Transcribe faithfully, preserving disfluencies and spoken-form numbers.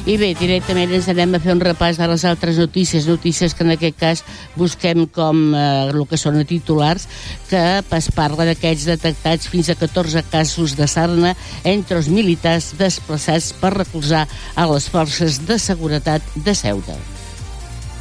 I bé, directament ens anem a fer un repàs de les altres notícies, notícies que en aquest cas busquem com eh, el que són titulars, que es parla d'aquests detectats fins a catorze casos de sarna entre els militars desplaçats per recolzar a les forces de seguretat de Ceuta.